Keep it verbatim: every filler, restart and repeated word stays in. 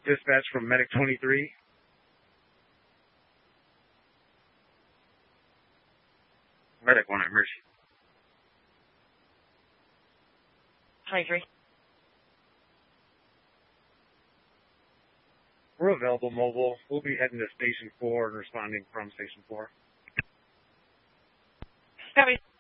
Dispatch from Medic twenty-three. Medic one at Mercy. twenty-three. We're available mobile. We'll be heading to Station four and responding from Station four. Copy.